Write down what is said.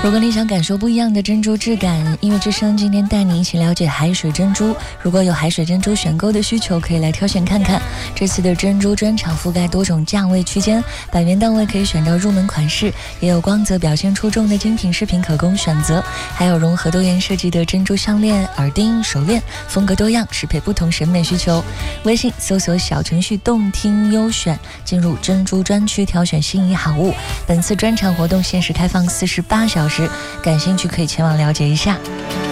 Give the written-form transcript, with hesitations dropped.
如果你想感受不一样的珍珠质感，音乐之声今天带你一起了解海水珍珠。如果有海水珍珠选购的需求，可以来挑选看看。这次的珍珠专场覆盖多种价位区间，100元档位可以选到入门款式，也有光泽表现出众的精品饰品可供选择，还有融合多元设计的珍珠项链、耳钉、手链，风格多样，适配不同审美需求。微信搜索小程序动听优选，进入珍珠专区挑选心仪好物。本次专场活动限时开放48小时，感兴趣可以前往了解一下。